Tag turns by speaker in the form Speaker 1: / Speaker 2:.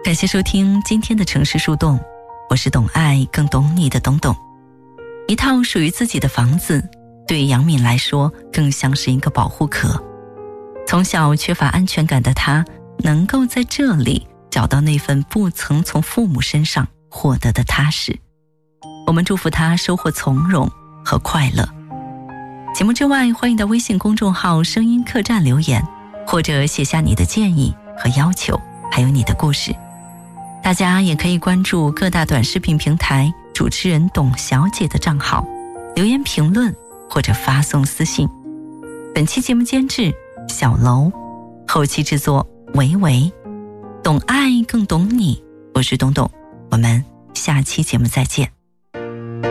Speaker 1: 感谢收听今天的城市树洞，我是懂爱更懂你的懂懂。一套属于自己的房子，对杨敏来说更像是一个保护壳。从小缺乏安全感的她，能够在这里找到那份不曾从父母身上获得的踏实。我们祝福她收获从容和快乐。节目之外，欢迎到微信公众号声音客栈留言，或者写下你的建议和要求，还有你的故事。大家也可以关注各大短视频平台主持人董小姐的账号，留言评论或者发送私信。本期节目监制小楼，后期制作维维。懂爱更懂你，我是董董，我们下期节目再见。